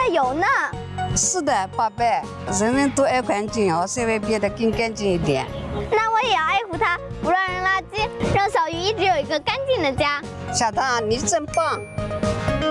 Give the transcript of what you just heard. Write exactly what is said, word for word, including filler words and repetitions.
有呢。 是的，宝贝，人人都爱干净哦，稍微变得更干净一点。 那我也要爱护它，不乱扔垃圾，让小鱼一直有一个干净的家。 小唐，你真棒！